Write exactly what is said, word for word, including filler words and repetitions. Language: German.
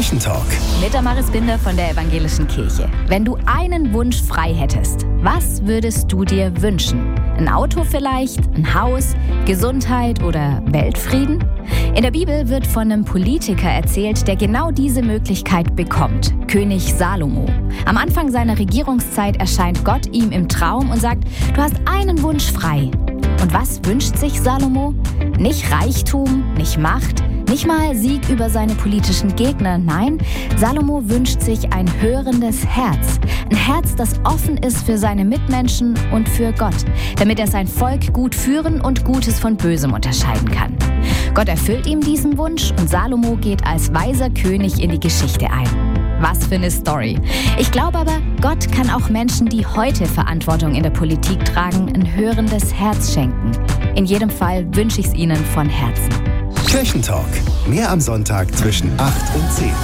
Kirchentalk. Mit Damaris Binder von der Evangelischen Kirche. Wenn du einen Wunsch frei hättest, was würdest du dir wünschen? Ein Auto vielleicht? Ein Haus? Gesundheit oder Weltfrieden? In der Bibel wird von einem Politiker erzählt, der genau diese Möglichkeit bekommt. König Salomo. Am Anfang seiner Regierungszeit erscheint Gott ihm im Traum und sagt, du hast einen Wunsch frei. Und was wünscht sich Salomo? Nicht Reichtum, nicht Macht, nicht mal Sieg über seine politischen Gegner. Nein, Salomo wünscht sich ein hörendes Herz. Ein Herz, das offen ist für seine Mitmenschen und für Gott, damit er sein Volk gut führen und Gutes von Bösem unterscheiden kann. Gott erfüllt ihm diesen Wunsch und Salomo geht als weiser König in die Geschichte ein. Was für eine Story. Ich glaube aber, Gott kann auch Menschen, die heute Verantwortung in der Politik tragen, ein hörendes Herz schenken. In jedem Fall wünsche ich es ihnen von Herzen. Kirchentalk. Mehr am Sonntag zwischen acht und zehn.